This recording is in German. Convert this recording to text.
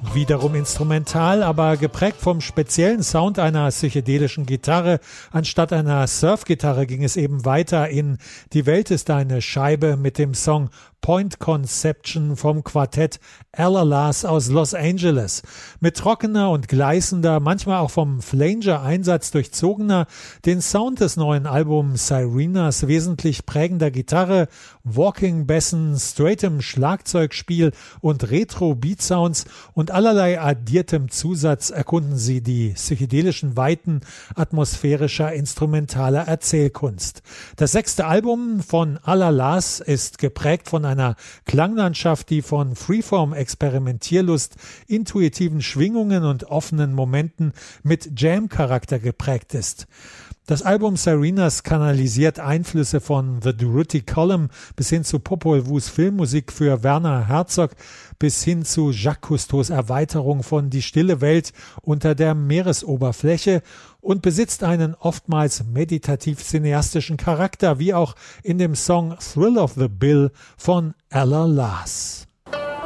Wiederum instrumental, aber geprägt vom speziellen Sound einer psychedelischen Gitarre. Anstatt einer Surfgitarre ging es eben weiter in Die Welt ist eine Scheibe mit dem Song Point Conception vom Quartett Alalas aus Los Angeles. Mit trockener und gleißender, manchmal auch vom Flanger-Einsatz durchzogener, den Sound des neuen Albums Syrenas wesentlich prägender Gitarre, Walking-Bässen, straightem Schlagzeugspiel und Retro-Beat-Sounds und allerlei addiertem Zusatz erkunden sie die psychedelischen Weiten atmosphärischer instrumentaler Erzählkunst. Das 6. Album von Alalas ist geprägt von einer Klanglandschaft, die von Freeform-Experimentierlust, intuitiven Schwingungen und offenen Momenten mit Jam-Charakter geprägt ist. Das Album Syrenas kanalisiert Einflüsse von The Durutti Column bis hin zu Popol Vuhs Filmmusik für Werner Herzog bis hin zu Jacques Cousteaus Erweiterung von Die stille Welt unter der Meeresoberfläche und besitzt einen oftmals meditativ-cineastischen Charakter, wie auch in dem Song Thrill of the Bill von Ella Lass.